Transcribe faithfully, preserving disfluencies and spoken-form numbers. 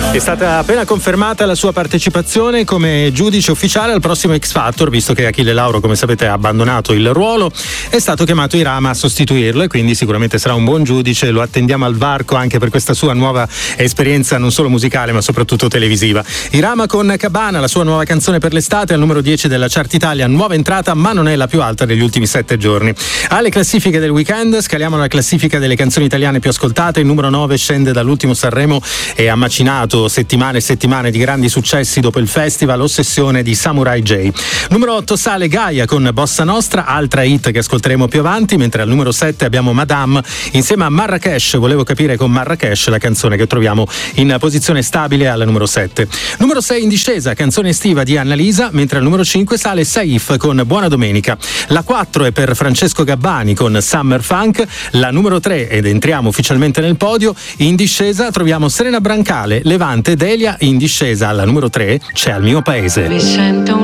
È stata appena confermata la sua partecipazione come giudice ufficiale al prossimo X Factor, visto che Achille Lauro, come sapete, ha abbandonato il ruolo. È stato chiamato Irama a sostituirlo e quindi sicuramente sarà un buon giudice. Lo attendiamo al varco anche per questa sua nuova esperienza, non solo musicale ma soprattutto televisiva. Irama con Cabana, la sua nuova canzone per l'estate, al numero dieci della Chart Italia, nuova entrata ma non è la più alta degli ultimi sette giorni. Alle classifiche del weekend scaliamo la classifica delle canzoni italiane più ascoltate. Il numero nove scende dall'ultimo Sanremo e ha macinato settimane e settimane di grandi successi dopo il festival Ossessione di Samurai J. Numero otto sale Gaia con Bossa Nostra, altra hit che ascolteremo più avanti, mentre al numero sette abbiamo Madame insieme a Marrakesh, volevo capire con Marrakesh, la canzone che troviamo in posizione stabile alla numero sette. Numero sei in discesa, canzone estiva di Annalisa, mentre al numero cinque sale Saif con Buona Domenica. La quattro è per Francesco Gabbani con Summer Funk. La numero tre, ed entriamo ufficialmente nel podio, in discesa troviamo Serena Brancale, Levante, Delia. In discesa alla numero tre c'è Al mio paese. Mi sento